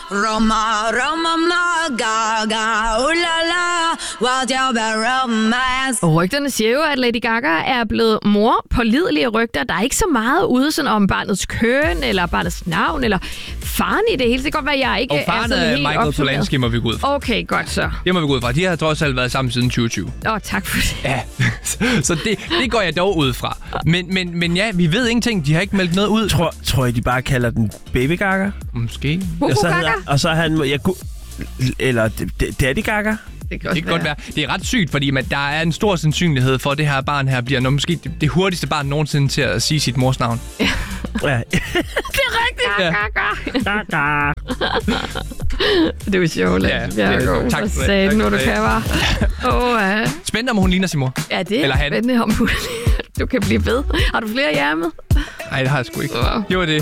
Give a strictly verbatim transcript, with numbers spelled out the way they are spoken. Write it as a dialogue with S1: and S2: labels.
S1: Roma, Roma, Gaga, ulala, what your romance.
S2: Og rygterne siger jo, at Lady Gaga er blevet mor. Pålidelige rygter. Der er ikke så meget ude sådan om barnets køn, eller barnets navn, eller faren i det hele. Det kan godt være, at jeg ikke
S3: og
S2: er
S3: faren
S2: sådan
S3: er
S2: helt
S3: Michael
S2: opsummeret.
S3: Polanski, må vi gå ud fra.
S2: Okay, godt så.
S3: Det må vi gå ud fra. De har trods alt været sammen siden tyve tyve.
S2: Åh, oh, tak for det.
S3: Ja, så det, det går jeg dog ud fra. Men, men, men ja, vi ved ingenting. De har ikke meldt noget ud.
S4: Tror, tror jeg, de bare kalder den Baby Gaga?
S3: Måske.
S4: Og så,
S2: Gaga?
S4: og så han... Jeg kunne, eller Daddy Gaga?
S2: Det kan,
S3: Det kan godt være. Det er ret sygt, fordi man, der er en stor sandsynlighed for, at det her barn her bliver nok måske det, det hurtigste barn nogensinde til at sige sit mors navn.
S4: Ja.
S2: Det er rigtigt.
S3: Ja.
S4: Gaga.
S2: Det er jo sjovt,
S3: Ja,
S2: Lasse
S3: det-
S2: Bjerregaard.
S3: tak
S2: Hvad
S3: for det.
S2: sagde
S3: Tak
S2: du,
S3: for
S2: du
S3: det.
S2: kan, var? Åh, ja.
S3: Spændende, om hun ligner sin mor.
S2: Ja, det er
S3: Eller han.
S2: spændende om du kan blive ved. Har du flere i ærmet?
S3: Nej, det har jeg sgu ikke.
S2: Wow.
S3: Det var det.